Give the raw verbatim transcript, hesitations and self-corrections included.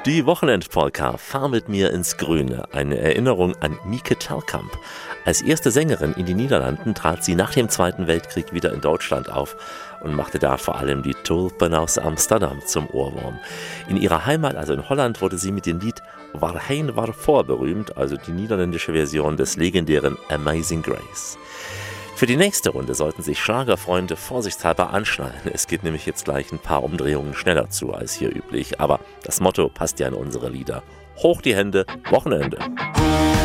Die Wochenendpolka Fahr mit mir ins Grüne, eine Erinnerung an Mieke Telkamp. Als erste Sängerin in den Niederlanden trat sie nach dem Zweiten Weltkrieg wieder in Deutschland auf und machte da vor allem die Tulpen aus Amsterdam zum Ohrwurm. In ihrer Heimat, also in Holland, wurde sie mit dem Lied Waarheen Waarvoor berühmt, also die niederländische Version des legendären Amazing Grace. Für die nächste Runde sollten sich Schlagerfreunde vorsichtshalber anschnallen. Es geht nämlich jetzt gleich ein paar Umdrehungen schneller zu als hier üblich. Aber das Motto passt ja in unsere Lieder. Hoch die Hände, Wochenende.